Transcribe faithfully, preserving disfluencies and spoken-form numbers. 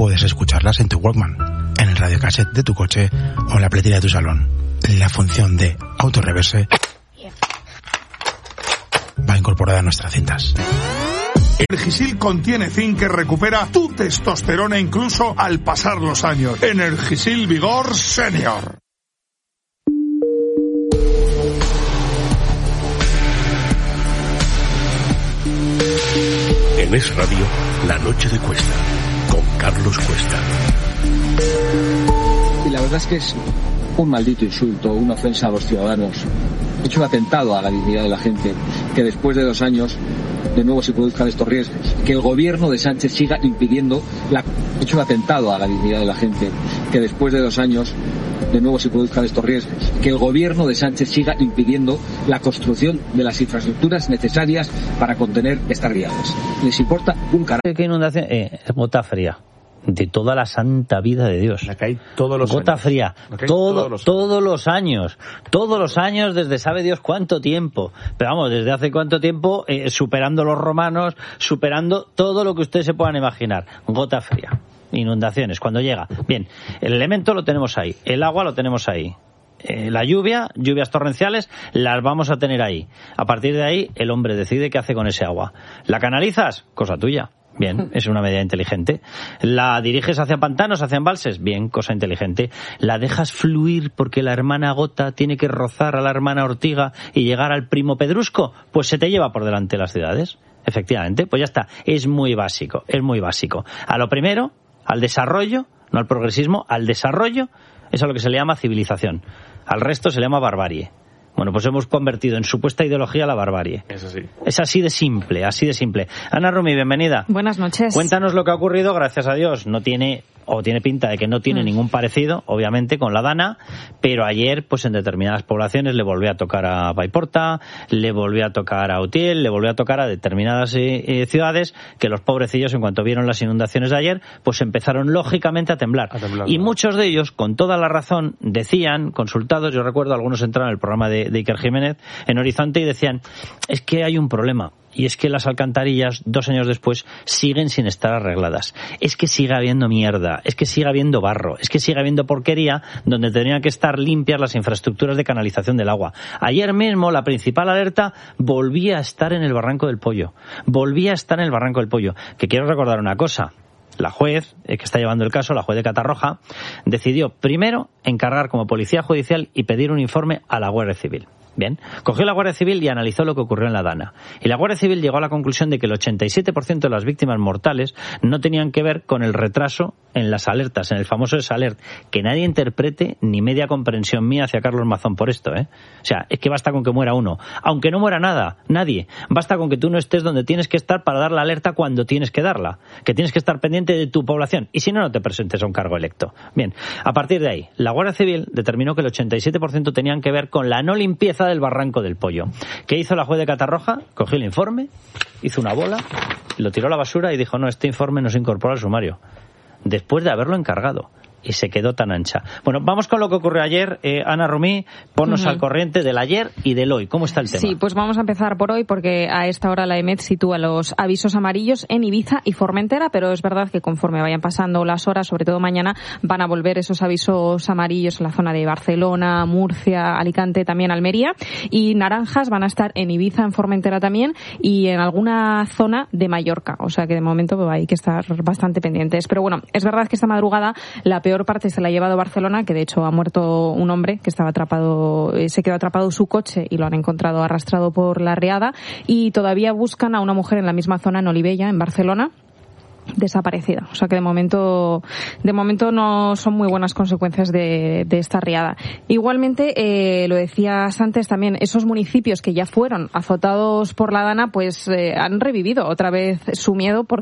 puedes escucharlas en tu Walkman, en el radiocassette de tu coche o en la pletera de tu salón. La función de autorreverse va incorporada a nuestras cintas. Energisil contiene zinc que recupera tu testosterona incluso al pasar los años. Energisil Vigor Senior. En Es Radio, La Noche de Cuesta, con Carlos Cuesta. Y la verdad es que es un maldito insulto, una ofensa a los ciudadanos. Es un atentado a la dignidad de la gente, que después de dos años de nuevo se produzcan estos riesgos. Que el gobierno de Sánchez siga impidiendo la... Es un atentado a la dignidad de la gente, que después de dos años de nuevo se produzcan estos riesgos. Que el gobierno de Sánchez siga impidiendo la construcción de las infraestructuras necesarias para contener estas riadas. Les importa un carajo. ¿Qué inundación? Eh, gota fría. De toda la santa vida de Dios. La cae todos los Gota años. fría. Todo, Todo, los todos los años. Todos los años desde sabe Dios cuánto tiempo. Pero vamos, desde hace cuánto tiempo, eh, superando los romanos, superando todo lo que ustedes se puedan imaginar. Gota fría. Inundaciones, cuando llega. Bien, el elemento lo tenemos ahí. El agua lo tenemos ahí. Eh, la lluvia, lluvias torrenciales, las vamos a tener ahí. A partir de ahí, el hombre decide qué hace con ese agua. ¿La canalizas? Cosa tuya. Bien, es una medida inteligente. ¿La diriges hacia pantanos, hacia embalses? Bien, cosa inteligente. ¿La dejas fluir porque la hermana Gota tiene que rozar a la hermana Ortiga y llegar al primo Pedrusco? Pues se te lleva por delante las ciudades. Efectivamente, pues ya está. Es muy básico, es muy básico. A lo primero, al desarrollo, no al progresismo, al desarrollo, es a lo que se le llama civilización. Al resto se le llama barbarie. Bueno, pues hemos convertido en supuesta ideología la barbarie. Es así. Es así de simple, así de simple. Ana Rumi, bienvenida. Buenas noches. Cuéntanos lo que ha ocurrido, gracias a Dios. No tiene, o tiene pinta de que no tiene mm. ningún parecido, obviamente, con la Dana, pero ayer, pues en determinadas poblaciones le volvió a tocar a Paiporta, le volvió a tocar a Utiel, le volvió a tocar a determinadas eh, eh, ciudades que los pobrecillos, en cuanto vieron las inundaciones de ayer, pues empezaron lógicamente a temblar. A temblar y ¿no? Muchos de ellos, con toda la razón, decían, consultados, yo recuerdo algunos entraron en el programa de de Iker Jiménez en Horizonte y decían, es que hay un problema, y es que las alcantarillas dos años después siguen sin estar arregladas, es que sigue habiendo mierda, es que sigue habiendo barro, es que sigue habiendo porquería donde tendrían que estar limpias las infraestructuras de canalización del agua. Ayer mismo la principal alerta volvía a estar en el Barranco del Pollo, volvía a estar en el Barranco del Pollo, que quiero recordar una cosa. La juez, eh, que está llevando el caso, la juez de Catarroja, decidió primero encargar como policía judicial y pedir un informe a la Guardia Civil. Bien, cogió la Guardia Civil y analizó lo que ocurrió en la Dana. Y la Guardia Civil llegó a la conclusión de que el ochenta y siete por ciento de las víctimas mortales no tenían que ver con el retraso en las alertas, en el famoso desalert. Que nadie interprete ni media comprensión mía hacia Carlos Mazón por esto, ¿eh? O sea, es que basta con que muera uno. Aunque no muera nada, nadie. Basta con que tú no estés donde tienes que estar para dar la alerta cuando tienes que darla. Que tienes que estar pendiente de tu población. Y si no, no te presentes a un cargo electo. Bien, a partir de ahí, la Guardia Civil determinó que el ochenta y siete por ciento tenían que ver con la no limpieza del Barranco del Pollo. ¿Qué hizo la juez de Catarroja? Cogió el informe, hizo una bola, lo tiró a la basura y dijo, no, este informe no se incorpora al sumario. Después de haberlo encargado. Y se quedó tan ancha. Bueno, vamos con lo que ocurrió ayer. Eh, Ana Rumí, ponnos uh-huh. al corriente del ayer y del hoy. ¿Cómo está el tema? Sí, pues vamos a empezar por hoy porque a esta hora la EMET sitúa los avisos amarillos en Ibiza y Formentera, pero es verdad que conforme vayan pasando las horas, sobre todo mañana, van a volver esos avisos amarillos en la zona de Barcelona, Murcia, Alicante, también Almería, y naranjas van a estar en Ibiza, en Formentera también y en alguna zona de Mallorca. O sea que de momento pues, hay que estar bastante pendientes. Pero bueno, es verdad que esta madrugada la peor parte se la ha llevado Barcelona, que de hecho ha muerto un hombre que estaba atrapado, eh, se quedó atrapado su coche y lo han encontrado arrastrado por la riada, y todavía buscan a una mujer en la misma zona, en Olivella, en Barcelona, desaparecida. O sea que de momento de momento no son muy buenas consecuencias de, de esta riada. Igualmente, eh, lo decías antes también, esos municipios que ya fueron azotados por la Dana, pues eh, han revivido otra vez su miedo porque